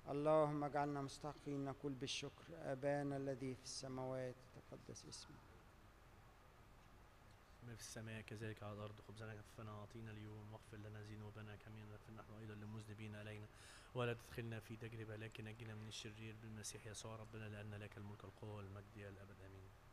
اللهم اجعلنا مستحقين نقول بالشكر: آبانا الذي في السماوات، تقدس اسمك. ما في السماء كذلك على الأرض. خبزنا كفنا أعطينا اليوم، واغفر لنا ذنوبنا كما نغفر نحن أيضا للمذنبين علينا، ولا تدخلنا في تجربة لكن نجنا من الشرير، بالمسيح يسوع ربنا، لأن لك الملك القوة والمجد إلى الأبد آمين.